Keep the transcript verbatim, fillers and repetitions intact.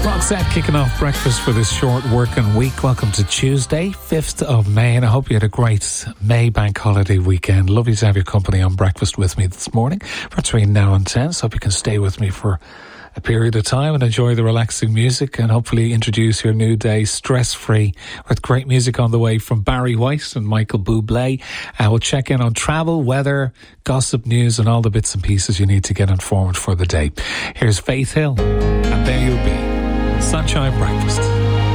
Roxette kicking off breakfast for this short working week. Welcome to Tuesday, fifth of May, and I hope you had a great May bank holiday weekend. Lovely to have your company on breakfast with me this morning between now and ten, so hope you can stay with me for a period of time and enjoy the relaxing music and hopefully introduce your new day stress-free with great music on the way from Barry White and Michael Bublé. Uh, we'll check in on travel, weather, gossip, news and all the bits and pieces you need to get informed for the day. Here's Faith Hill and There You'll Be. Sunshine Breakfast.